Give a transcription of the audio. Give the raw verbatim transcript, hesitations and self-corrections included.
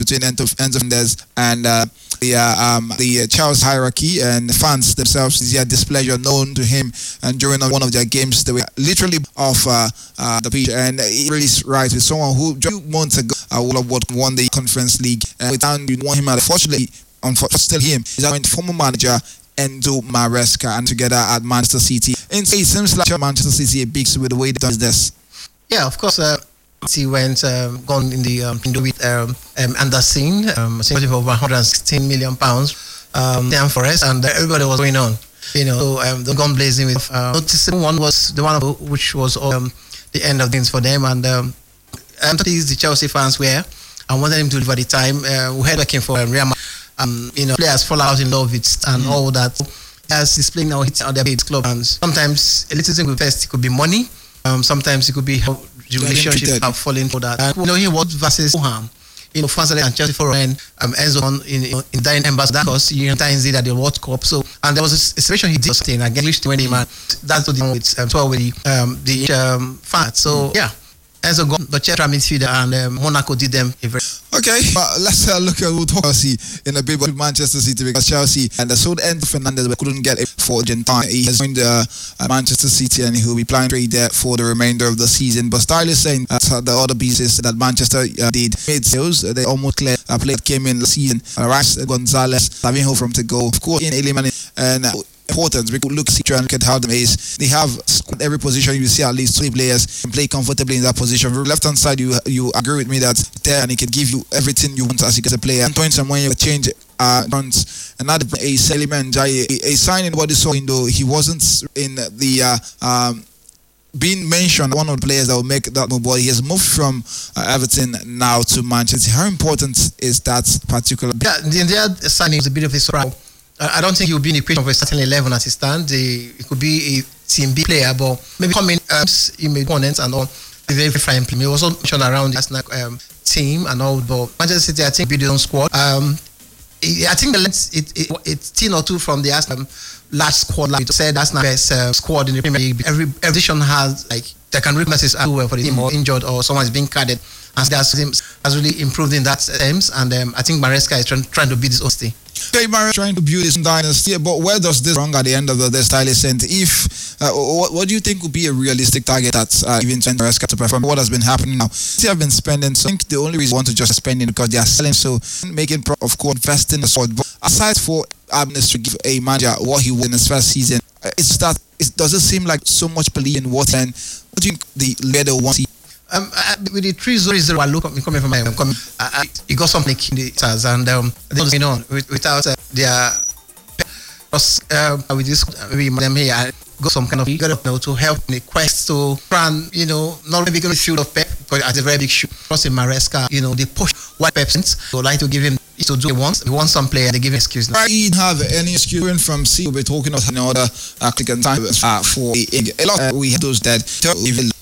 between Enzo Fernandez and uh, the uh, um, the uh, Chelsea hierarchy and fans themselves. Their displeasure known to him, and during one of their games they were literally off uh, uh, the pitch, and he really is right with someone who just two months ago uh, won the Conference League, and without you want him out. Unfortunately, unfortunately him is our former manager Enzo Maresca, and together at Manchester City. And it seems like Manchester City a big with the way they does this. Yeah, of course. Uh, he went um, gone in the um, with um, um, Anderson, um, for over one hundred sixteen million pounds. Um, for us, and everybody was going on. You know, so, um, the gone blazing with. Uh, noticeable one was the one of, which was um, the end of things for them, and um, and the Chelsea fans were and wanted him to deliver the time. Uh, we heard working for um, Real Madrid. Um, you know, players fall out in love with it and mm. all that. As displaying now hits on their big club, and sometimes a little thing with first it could be money. Um, sometimes it could be how the relationship have fallen for that. And you know, he was versus Fulham. You know, France and Chelsea for and um, Enzo on in in dying embers. That was you know times at the World Cup. So and there was a situation he did something against twenty man. That's what the with um, twelve with the um, the um, fat. So mm. yeah. Enzo got the central midfielder, and um, Monaco did them a very okay. But let's uh, look at we'll talk Chelsea in a bit with Manchester City, because Chelsea and the so Enzo Fernandez couldn't get it for Argentina. He has joined uh, Manchester City and he'll be playing trade there for the remainder of the season. But Style is saying that uh, the other pieces that Manchester uh, did made sales. Uh, they almost cleared a player that came in the season. Uh, Rice, Gonzalez, Savinho from to go, of course, in Elimani and. Uh, important. We could look and look at how them is. They have every position. You see at least three players can play comfortably in that position. From the left hand side, you you agree with me that there and he can give you everything you want as a player. And points and when you change uh runs another a Seliman Jai a signing what he saw in though he wasn't in the uh, um being mentioned one of the players that will make that move, but he has moved from uh, Everton now to Manchester. How important is that particular? Yeah, the India signing is a bit of a surprise. I don't think he will be in the equation for a starting eleven as it stands. It could be a team B player, but maybe coming um, in opponents and all. A very fine play. He was also mentioned around the Arsenal um, team and all, but Manchester City, I think, build their own squad. Um, I think the lens it, it it's ten or two from the Arsenal large squad. Like you said, Arsenal best uh, squad in the Premier League. Every every position has like they can recognize it well for the team or injured or someone is being carded, and that's has really improved in that sense. And um, I think Maresca is trying, trying to beat this own thing. Okay, Maresca trying to build this dynasty, but where does this wrong at the end of the day? Stylist and if uh, what, what do you think would be a realistic target that's uh, even Maresca to perform? What has been happening now? They have been spending. So I think the only reason they want to just spend it because they are selling, so making pro- of course investing in the sport. But aside for Abnes to give a manager what he won in his first season, uh, it's that it doesn't seem like so much belief in what and what do you think the leader wants to see? Um, uh, with the three zero zero, I look up, coming from my um, coming, uh, uh, you got something in the stars, and um, they you know with, without uh, their uh, with this maybe them here, I got some kind of you know to help in the quest to run, you know, not really going to shoot of Pep, but at a very big shoot. Plus in Maresca, you know, they push what Pep sends, so like to give him to do what he wants. He wants some player, they give him excuse. I didn't have any excuse from C. We'll be talking about another uh, click and time uh, for a lot. Uh, we have those that even.